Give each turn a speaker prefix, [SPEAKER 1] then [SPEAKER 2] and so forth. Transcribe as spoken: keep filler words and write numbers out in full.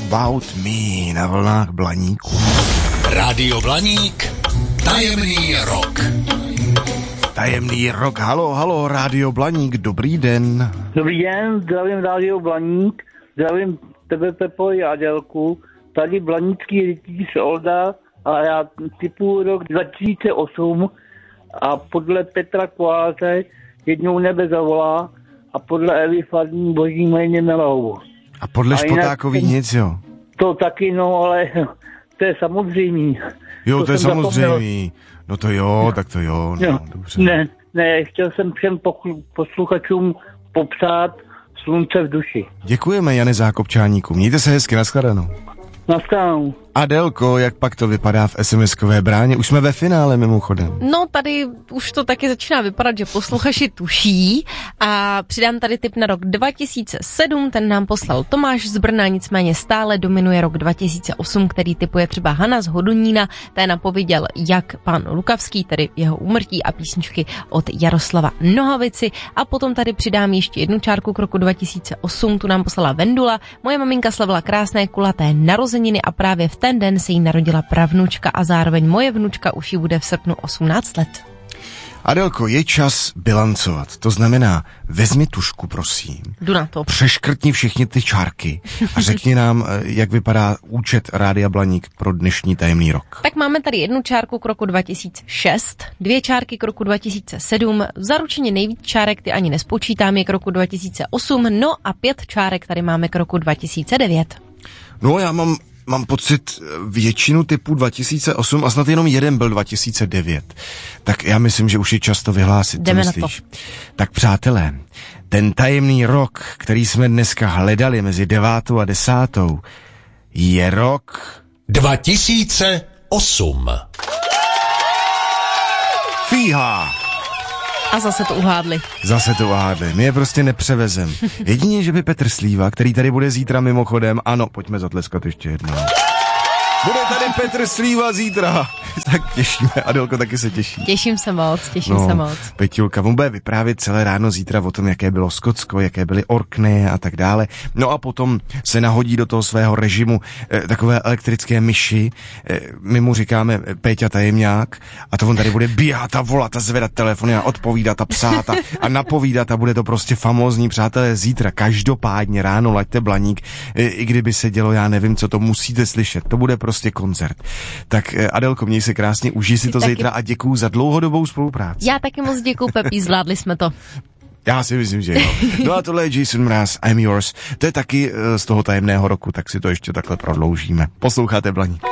[SPEAKER 1] About Me na vlnách Blaníku.
[SPEAKER 2] Rádio Blaník, tajemný rok.
[SPEAKER 1] Tajemný rok, halo, halo, Rádio Blaník, dobrý den.
[SPEAKER 3] Dobrý den, zdravím Rádio Blaník, zdravím tebe, Pepo, i Adelku. Tady Blanícký rytíř Olda a já typu rok dva tisíce osm a podle Petra Koláře Jednou nebe zavolá a podle Evy Farní Boží jméně Melou.
[SPEAKER 1] A podle a Špotákový nic, jo?
[SPEAKER 3] To taky, no, ale to je samozřejmý.
[SPEAKER 1] Jo, to, to je samozřejmý. No to jo, tak to jo, no, no dobře.
[SPEAKER 3] Ne, ne, chtěl jsem všem posluchačům popřát slunce v duši.
[SPEAKER 1] Děkujeme, Jane Zákopčáníku. Mějte se hezky, nashledanou.
[SPEAKER 3] Nashledanou.
[SPEAKER 1] Adelko, jak pak to vypadá v SMSkové bráně? Už jsme ve finále mimochodem.
[SPEAKER 4] No tady už to taky začíná vypadat, že posluchači tuší a přidám tady tip na rok dva tisíce sedm, ten nám poslal Tomáš z Brna, nicméně stále dominuje rok dva tisíce osm, který typuje třeba Hana z Hodonína, ten napověděl jak pan Lukavský, tedy jeho úmrtí a písničky od Jaroslava Nohavici a potom tady přidám ještě jednu čárku k roku dva tisíce osm, tu nám poslala Vendula, moje maminka slavila krásné kulaté narozeniny a právě v ten den se jí narodila pravnučka a zároveň moje vnučka už jí bude v srpnu osmnáct let.
[SPEAKER 1] Adelko, je čas bilancovat. To znamená, vezmi tušku, prosím.
[SPEAKER 4] Jdu na to.
[SPEAKER 1] Přeškrtni všechny ty čárky a řekni nám, jak vypadá účet Rádia Blaník pro dnešní tajemný rok.
[SPEAKER 4] Tak máme tady jednu čárku k roku dva tisíce šest, dvě čárky k roku dva tisíce sedm, zaručeně nejvíc čárek ty ani nespočítám je k roku dva tisíce osm, no a pět čárek tady máme k roku dva tisíce devět.
[SPEAKER 1] No já mám Mám pocit většinu typů dva tisíce osm a snad jenom jeden byl dva tisíce devět. Tak já myslím, že už je čas to vyhlásit.
[SPEAKER 4] Jdeme
[SPEAKER 1] co myslíš? Tak přátelé, ten tajemný rok, který jsme dneska hledali mezi devátou a desátou, je rok
[SPEAKER 2] dva tisíce osm.
[SPEAKER 1] Fíha!
[SPEAKER 4] A zase to uhádli.
[SPEAKER 1] Zase to uhádli. My je prostě nepřevezem. Jedině, že by Petr Slíva, který tady bude zítra mimochodem, ano, pojďme zatleskat ještě jednou. Bude tady Petr Slíva zítra. Tak těšíme. Adelko taky se těší.
[SPEAKER 4] Těším se moc, těším
[SPEAKER 1] no,
[SPEAKER 4] se moc.
[SPEAKER 1] Peťulka, on bude vyprávět celé ráno zítra o tom, jaké bylo Skotsko, jaké byly Orkney a tak dále. No a potom se nahodí do toho svého režimu eh, takové elektrické myši. Eh, my mu říkáme Péťa tajemňák a to on tady bude bíhat a volat a zvedat telefony a odpovídat a psát a, a napovídat a bude to prostě famózní. Přátelé, zítra každopádně ráno laďte Blaník, eh, i kdyby se dělo, já nevím, co to musíte slyšet. To bude prostě koncert. Tak eh, Adelko, měj se krásně, užij si to taky zítra a děkuju za dlouhodobou spolupráci.
[SPEAKER 4] Já taky moc děkuju, Pepi, zvládli jsme to.
[SPEAKER 1] Já si myslím, že jo. No a tohle je Jason Mraz, I'm Yours. To je taky z toho tajemného roku, tak si to ještě takhle prodloužíme. Posloucháte Blaník.